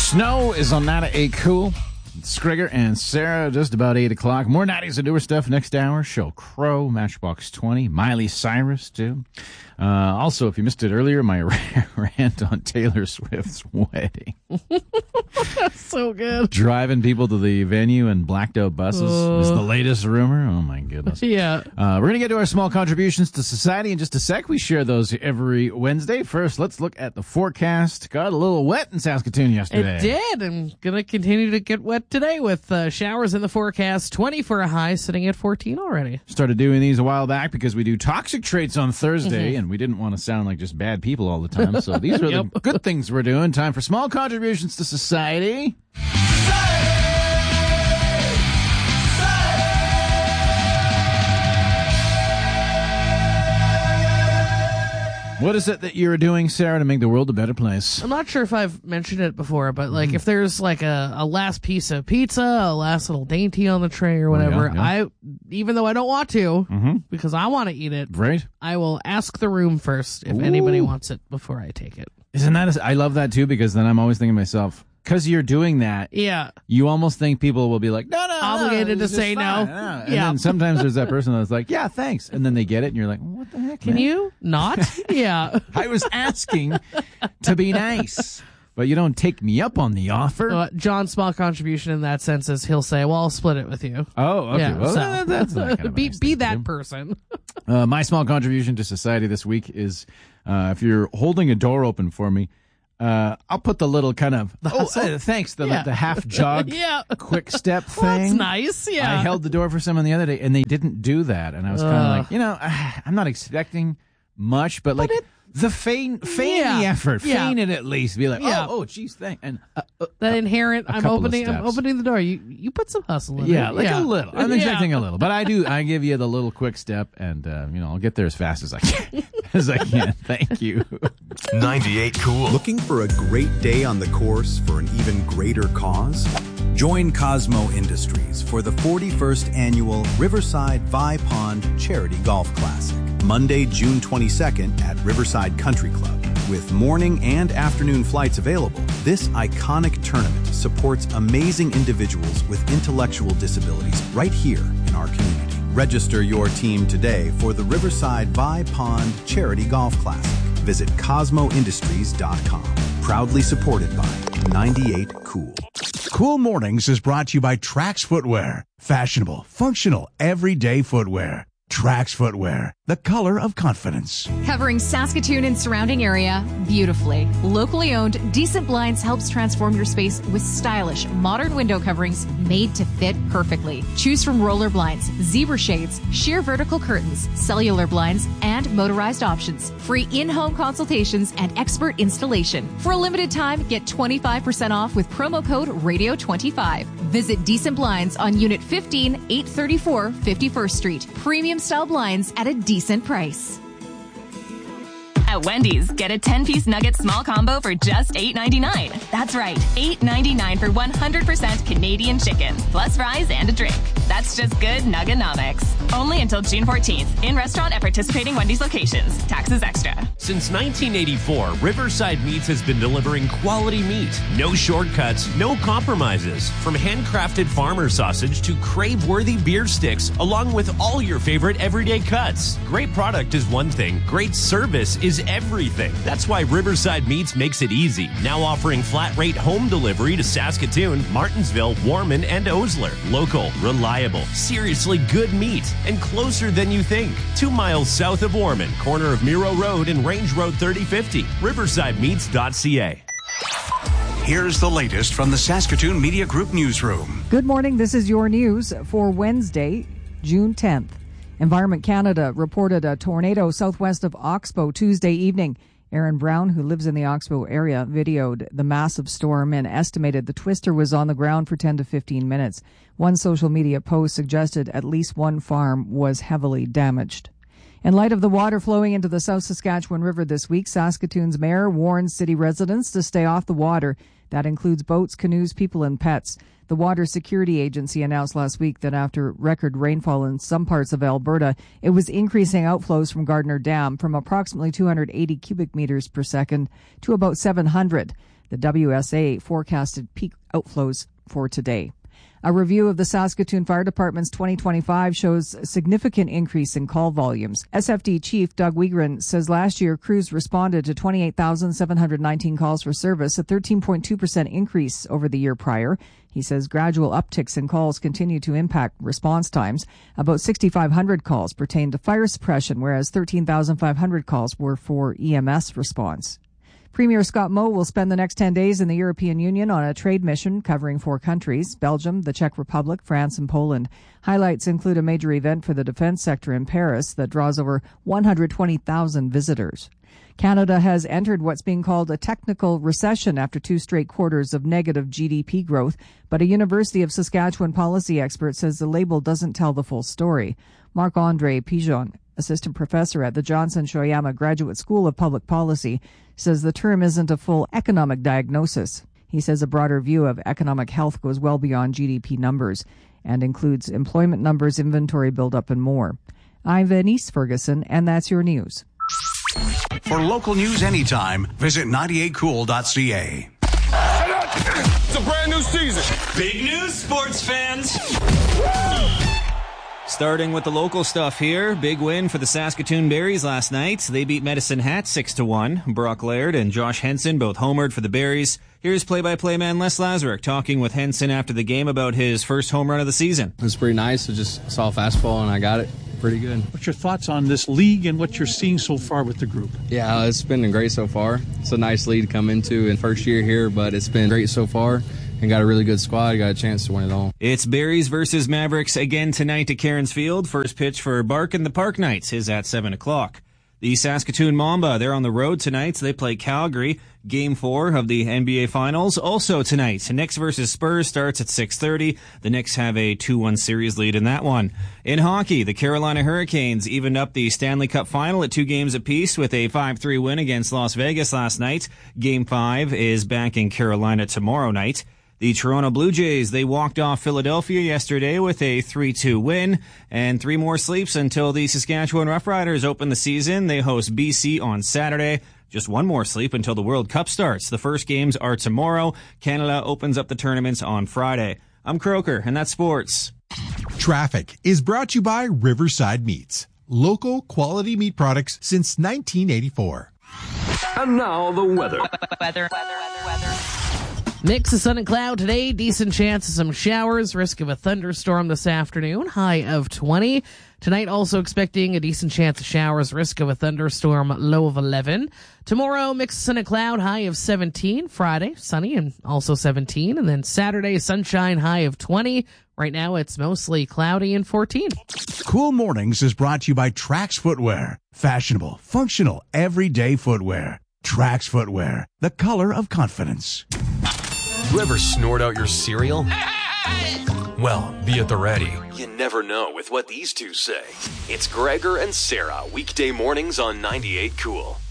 Snow is on 9 to 8 Cool. Scrigger and Sarah, just about 8 o'clock. More 90s and newer stuff next hour. Show Crow, Matchbox 20, Miley Cyrus, too. Also, if you missed it earlier, my rant on Taylor Swift's wedding. That's so good. Driving people to the venue in blacked out buses is the latest rumor. Oh, my goodness. Yeah. We're going to get to our small contributions to society in just a sec. We share those every Wednesday. First, let's look at the forecast. Got a little wet in Saskatoon yesterday. It did, and going to continue to get wet today with showers in the forecast. 20 for a high, sitting at 14 already. Started doing these a while back because we do toxic traits on Thursday, and we didn't want to sound like just bad people all the time. So these are the good things we're doing. Time for small contributions to society. What is it that you're doing, Sarah, to make the world a better place? I'm not sure if I've mentioned it before, but like if there's like a last piece of pizza, a last little dainty on the tray or whatever, I even though I don't want to, because I want to eat it, right? I will ask the room first if anybody wants it before I take it. Isn't that? I love that too, because then I'm always thinking to myself, because you're doing that, you almost think people will be like, no, obligated to say no. And then sometimes there's that person that's like, yeah, thanks, and then they get it, and you're like, what the heck? Can you not? I was asking to be nice, but you don't take me up on the offer. John's small contribution in that sense is he'll say, well, I'll split it with you. Oh, okay. Yeah, well, so. that's not kind of be that person. My small contribution to society this week is if you're holding a door open for me, I'll put the little kind of thanks, the half jog quick step thing. That's nice. Yeah, I held the door for someone the other day, and they didn't do that, and I was kind of like, I'm not expecting much, but like feign the effort, feign it at least. Be like, oh, geez, thanks. And that inherent, I'm opening the door. You put some hustle in it. A little. I'm expecting a little, but I give you the little quick step, and I'll get there as fast as I can. Thank you. 98 Cool. Looking for a great day on the course for an even greater cause? Join Cosmo Industries for the 41st annual Riverside Vi Pond Charity Golf Classic, Monday, June 22nd at Riverside Country Club. With morning and afternoon flights available, this iconic tournament supports amazing individuals with intellectual disabilities right here in our community. Register your team today for the Riverside Vi Pond Charity Golf Classic. Visit CosmoIndustries.com. Proudly supported by 98 Cool. Cool Mornings is brought to you by Trax Footwear. Fashionable, functional, everyday footwear. Trax Footwear, the color of confidence. Covering Saskatoon and surrounding area beautifully. Locally owned, Decent Blinds helps transform your space with stylish, modern window coverings made to fit perfectly. Choose from roller blinds, zebra shades, sheer vertical curtains, cellular blinds, and motorized options. Free in-home consultations and expert installation. For a limited time, get 25% off with promo code RADIO25. Visit Decent Blinds on Unit 15, 834 51st Street. Premium style blinds at a decent price. At Wendy's, get a 10-piece nugget small combo for just $8.99. That's right, $8.99 for 100% Canadian chicken, plus fries and a drink. That's just good nuggenomics. Only until June 14th. In restaurant at participating Wendy's locations. Taxes extra. Since 1984, Riverside Meats has been delivering quality meat. No shortcuts, no compromises. From handcrafted farmer sausage to crave-worthy beer sticks, along with all your favorite everyday cuts. Great product is one thing. Great service is everything. That's why Riverside Meats makes it easy. Now offering flat rate home delivery to Saskatoon, Martinsville, Warman, and Osler. Local, reliable, seriously good meat, and closer than you think. 2 miles south of Warman, corner of Miro Road and Range Road 3050. RiversideMeats.ca. Here's the latest from the Saskatoon Media Group newsroom. Good morning. This is your news for Wednesday, June 10th. Environment Canada reported a tornado southwest of Oxbow Tuesday evening. Aaron Brown, who lives in the Oxbow area, videoed the massive storm and estimated the twister was on the ground for 10 to 15 minutes. One social media post suggested at least one farm was heavily damaged. In light of the water flowing into the South Saskatchewan River this week, Saskatoon's mayor warns city residents to stay off the water. That includes boats, canoes, people, and pets. The Water Security Agency announced last week that after record rainfall in some parts of Alberta, it was increasing outflows from Gardner Dam from approximately 280 cubic meters per second to about 700. The WSA forecasted peak outflows for today. A review of the Saskatoon Fire Department's 2025 shows a significant increase in call volumes. SFD Chief Doug Wiegren says last year crews responded to 28,719 calls for service, a 13.2% increase over the year prior. He says gradual upticks in calls continue to impact response times. About 6,500 calls pertain to fire suppression, whereas 13,500 calls were for EMS response. Premier Scott Moe will spend the next 10 days in the European Union on a trade mission covering 4 countries, Belgium, the Czech Republic, France, and Poland. Highlights include a major event for the defense sector in Paris that draws over 120,000 visitors. Canada has entered what's being called a technical recession after 2 straight quarters of negative GDP growth, but a University of Saskatchewan policy expert says the label doesn't tell the full story. Marc-André Pigeon, assistant professor at the Johnson Shoyama Graduate School of Public Policy, says the term isn't a full economic diagnosis. He says a broader view of economic health goes well beyond GDP numbers and includes employment numbers, inventory buildup, and more. I'm Venice Ferguson, and that's your news. For local news anytime, visit 98cool.ca. It's a brand new season. Big news, sports fans. Starting with the local stuff here, big win for the Saskatoon Berries last night. They beat Medicine Hat 6-1. Brock Laird and Josh Henson both homered for the Berries. Here's play-by-play man Les Lazaruk talking with Henson after the game about his first home run of the season. It was pretty nice. I just saw a fastball and I got it. Pretty good. What's your thoughts on this league and what you're seeing so far with the group? Yeah, it's been great so far. It's a nice league to come into in first year here, but it's been great so far. And got a really good squad. Got a chance to win it all. It's Berries versus Mavericks again tonight at Cairns Field. First pitch for Bark and the Park Knights is at 7 o'clock. The Saskatoon Mamba, they're on the road tonight. They play Calgary. Game 4 of the NBA Finals also tonight. Knicks versus Spurs starts at 6:30. The Knicks have a 2-1 series lead in that one. In hockey, the Carolina Hurricanes evened up the Stanley Cup Final at 2 games apiece with a 5-3 win against Las Vegas last night. Game 5 is back in Carolina tomorrow night. The Toronto Blue Jays, they walked off Philadelphia yesterday with a 3-2 win, and 3 more sleeps until the Saskatchewan Roughriders open the season. They host BC on Saturday. Just 1 more sleep until the World Cup starts. The first games are tomorrow. Canada opens up the tournaments on Friday. I'm Croker, and that's sports. Traffic is brought to you by Riverside Meats. Local quality meat products since 1984. And now the weather. Mix of sun and cloud today. Decent chance of some showers. Risk of a thunderstorm this afternoon. High of 20. Tonight also expecting a decent chance of showers. Risk of a thunderstorm. Low of 11. Tomorrow mix of sun and cloud. High of 17. Friday sunny and also 17. And then Saturday sunshine. High of 20. Right now it's mostly cloudy and 14. Cool Mornings is brought to you by Trax Footwear. Fashionable, functional, everyday footwear. Trax Footwear, the color of confidence. You ever snort out your cereal? Well, be at the ready. You never know with what these two say. It's Gregor and Sarah, weekday mornings on 98 Cool.